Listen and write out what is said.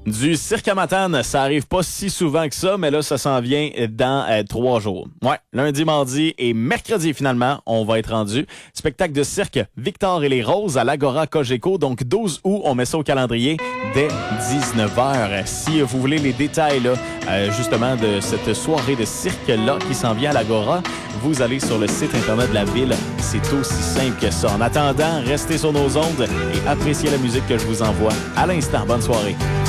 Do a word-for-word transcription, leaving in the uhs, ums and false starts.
Du cirque à Matane, ça arrive pas si souvent que ça, mais là, ça s'en vient dans euh, trois jours. Ouais, lundi, mardi et mercredi, finalement, on va être rendu. Spectacle de cirque Victor et les Roses à l'Agora Cogeco. Donc, douze août, on met ça au calendrier dès dix-neuf heures. Si vous voulez les détails, là, euh, justement, de cette soirée de cirque-là qui s'en vient à l'Agora, vous allez sur le site Internet de la ville. C'est aussi simple que ça. En attendant, restez sur nos ondes et appréciez la musique que je vous envoie à l'instant. Bonne soirée.